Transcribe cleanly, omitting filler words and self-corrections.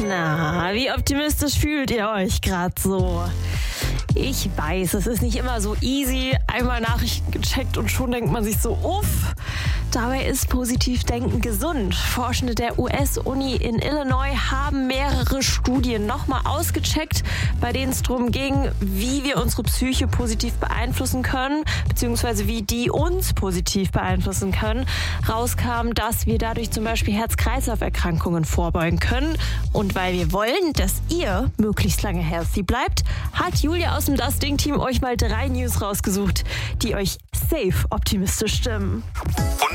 Na, wie optimistisch fühlt ihr euch gerade so? Ich weiß, es ist nicht immer so easy. Einmal Nachrichten gecheckt und schon denkt man sich so, uff. Dabei ist Positivdenken gesund. Forschende der US-Uni in Illinois haben mehrere Studien nochmal ausgecheckt, bei denen es darum ging, wie wir unsere Psyche positiv beeinflussen können, beziehungsweise wie die uns positiv beeinflussen können. Rauskam, dass wir dadurch zum Beispiel Herz-Kreislauf-Erkrankungen vorbeugen können. Und weil wir wollen, dass ihr möglichst lange healthy bleibt, hat Julia aus dem Das Ding-Team euch mal 3 News rausgesucht, die euch safe optimistisch stimmen.